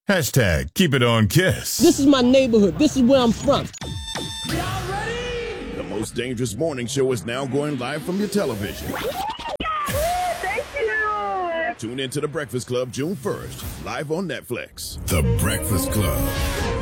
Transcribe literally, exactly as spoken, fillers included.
Hashtag keep it on Kiss. This is my neighborhood. This is where I'm from. Y'all ready? The most dangerous morning show is now going live from your television. Thank you. Tune in to The Breakfast Club June first, live on Netflix. The Breakfast Club.